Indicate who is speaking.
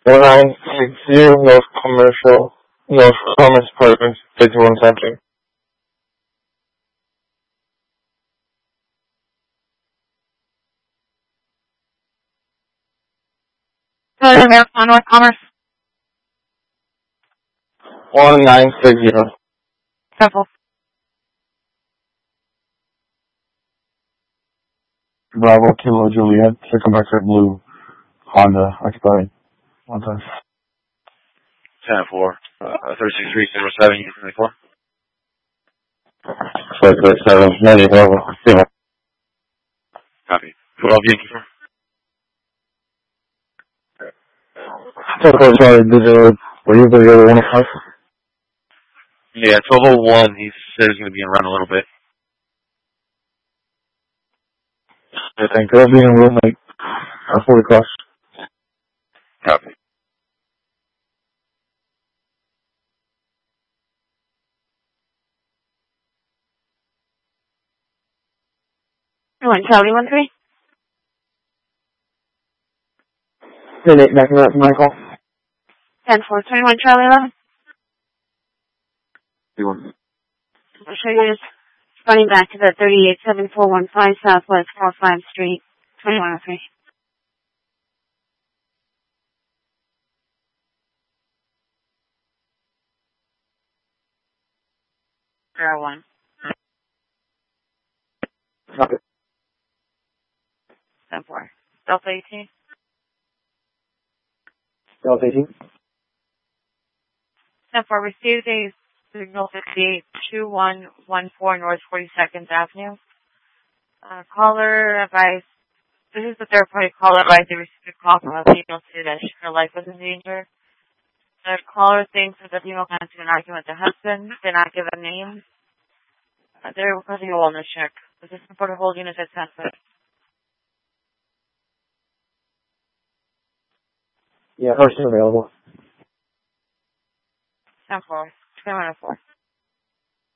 Speaker 1: 1960 North Commerce Apartments, 51 Center.
Speaker 2: Marathon North Commerce.
Speaker 1: 1960.
Speaker 2: Temple.
Speaker 3: Bravo Kilo Juliet, Circumvector Blue, Honda, occupied. 1 time.
Speaker 4: 10-4. 36-3-7, you 24.
Speaker 1: 437, 90 Bravo.
Speaker 4: Copy. 12 Yankee 4.
Speaker 1: Sorry, were you the other 1 o'clock?
Speaker 4: Yeah, 12:01. He said he's going to be in run a little bit.
Speaker 1: I think they'll be in room like 40 o'clock.
Speaker 4: Copy.
Speaker 2: Charlie 1-3.
Speaker 1: Nate, back up, Michael.
Speaker 2: 10-4, 21 Charlie 11.
Speaker 4: 21.
Speaker 2: I'll show you this. Running back to the 387415 Southwest 45th Street, 2103. Zero 1.
Speaker 1: Okay.
Speaker 2: 10-4. Delta 18.
Speaker 1: Delta 18.
Speaker 2: 10-4. Received a signal 582114 North 42nd Avenue. Caller advised, this is the third party caller advised they received a call from a female student. Her life was in danger. The caller thinks that the female got into an argument with her husband, did not give a name. They're requesting a wellness check. Is this support of hold units at 10-4?
Speaker 1: Yeah, person available.
Speaker 2: 10-4. 2104.